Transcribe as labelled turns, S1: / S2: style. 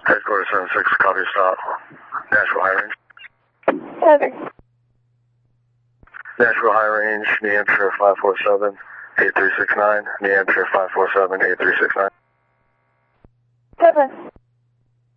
S1: Headquarters 76, copy stop. Nashville High Range.
S2: Heather.
S1: Nashville High Range, New Hampshire 547-8369. New Hampshire 547-8369.
S2: Heather.